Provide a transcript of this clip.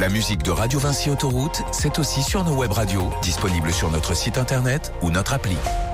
La musique de Radio Vinci Autoroute, c'est aussi sur nos web radios, disponibles sur notre site internet ou notre appli.